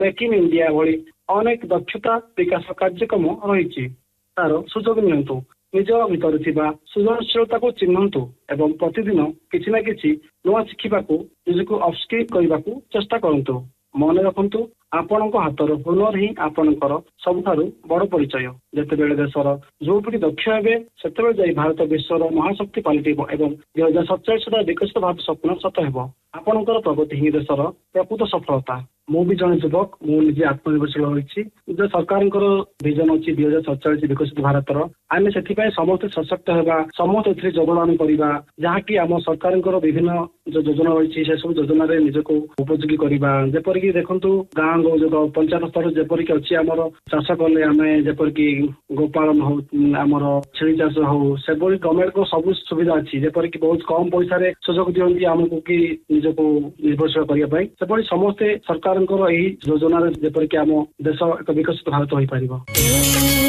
Make in India भली अनेक दक्षता विकास कार्यक्रम रही तार सुजोग नियंतु निज भीतर सृजनशीलता को चिन्हतु एवं प्रतिदिन किसी न किसी नुआ शिखा निजक अपस्किल करने को चेष्टा करतु। मन रखु आपण हाथर हुनर ही आपणकर सबुठारु बड़ परिचय। जितेबाला देशर जो पीढ़ी दक्ष हे से भारत विश्वर महाशक्ति पलटिब एवं 2047 विकसित भारत स्वप्न सत हो। आपणकर प्रगति ही देशर प्रकृत सफलता। मु भी जन युवक मुझे आत्मनिर्भरशील होती सरकार विजन अच्छी 2047 विकसित भारत आम से समस्त सशक्त होगा समस्त योगदान करवा जहाँकि आम सरकार विभिन्न जो योजना रही से सब योजन निजक उपयोगी करवा जेपरिक देखु गाँ जो पंचायत स्तर जेपरिक अच्छी आम चाष कले आम जेपरिक गोपालन हो आमर छेली चाष हो से गवर्नमेंट को सब सुविधा अच्छी जेपरिक बहुत कम पैसा सुजोग दिखती आमको कि निजक निर्भरशील करने से समस्ते सरकार योजना जेपरिक आम देश एक विकसित भारत हो पार।